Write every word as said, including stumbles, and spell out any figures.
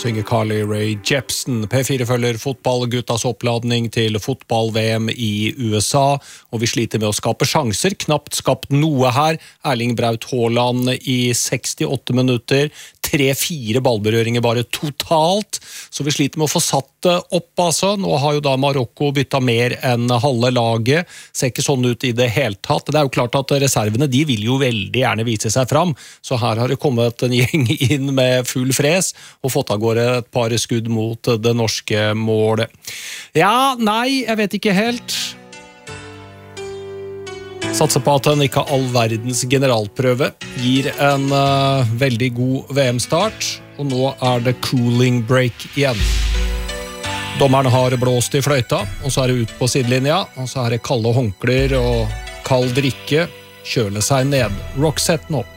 synger Carly Rae Jepsen. P fire følger fotballguttas oppladning til fotball-V M i U S A, og vi sliter med å skape sjanser, knapt skapt noe her. Erling Braut Haaland i sekstiåtte minutter, tre-fire ballberøringer bare totalt, så vi sliter med å få satt det opp, altså. Nå har jo da Marokko byttet mer enn halve laget, ser ikke sånn ut i det hele tatt. Det er jo klart at reservene, de vil jo veldig gjerne vise seg fram, så her har det kommet en gjeng inn med full fres, og fått av gårde et par skudd mot det norske målet. Ja, nei, jeg vet ikke helt. Satser på at en ikke all verdens generalprøve gir en uh, veldig god V M-start, og nå er det cooling break igjen. Dommeren har blåst i fløyta, og så er det ut på sidelinja, og så er det kalde håndkler og kald drikke, kjøle seg ned. Roxette nå.